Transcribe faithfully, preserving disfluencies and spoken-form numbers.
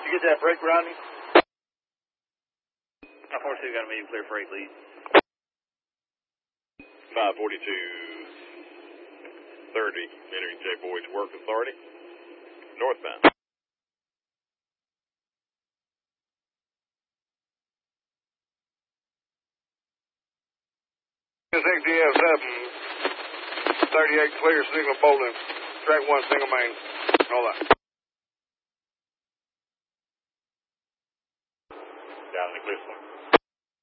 you get that break, Rodney? five forty-two got a medium clear for eight lead. five forty-two thirty, entering J. Boyd's Work Authority, northbound. X D F seven, thirty-eight clear, signal Bowling, track one, single main, all that. Down in the clear point.